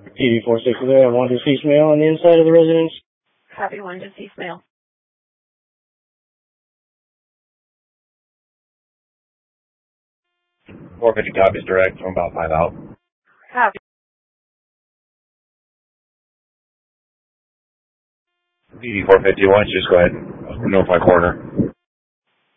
TV460 there. I want deceased male on the inside of the residence. Copy, one deceased male. 450 copies direct from about 5 out. Copy. DD450, why don't you just go ahead and notify coroner.